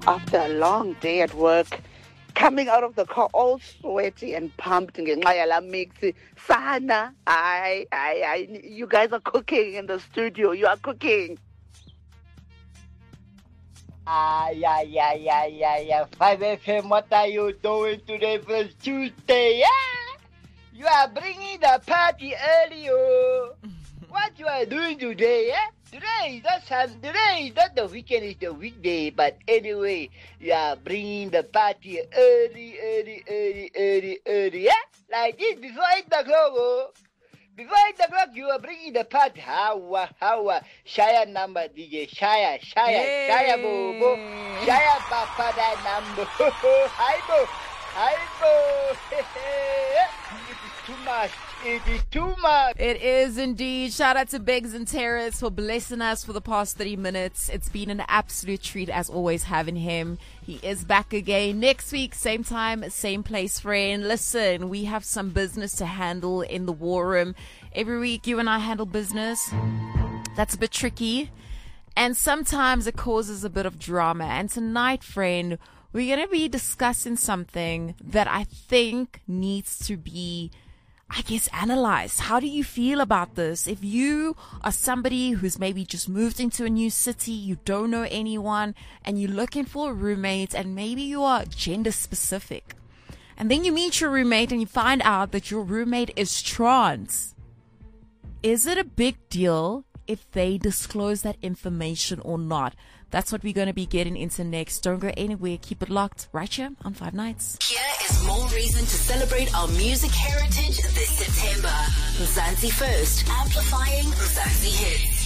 after a long day at work, coming out of the car all sweaty and pumped ngenxa yala mix sana. You guys are cooking in the studio. You are cooking. Yeah. 5 FM, what are you doing today for Tuesday? Yeah? You are bringing the party early, oh. What you are doing today, yeah? Today is not the weekend, it's the weekday. But anyway, you are bringing the party early, yeah? Like this, before 8 o'clock, oh. Before 8 o'clock, you are bringing the party. How? Shaya number, DJ. Shaya, bobo. Shaya papa, that number. Hi, bo. It is too much. It is indeed. Shout out to Beggs and Terrace for blessing us for the past 30 minutes. It's been an absolute treat as always having him. He is back again next week, same time, same place, friend. Listen, we have some business to handle in the war room. Every week you and I handle business. That's a bit tricky. And sometimes it causes a bit of drama. And tonight, friend, we're going to be discussing something that I think needs to be, analyzed. How do you feel about this? If you are somebody who's maybe just moved into a new city, you don't know anyone, and you're looking for a roommate, and maybe you are gender specific, and then you meet your roommate and you find out that your roommate is trans, is it a big deal if they disclose that information or not? That's what we're going to be getting into next. Don't go anywhere. Keep it locked right here on 5 Nights. Here is more reason to celebrate our music heritage this September. Mzansi First, amplifying Mzansi hits.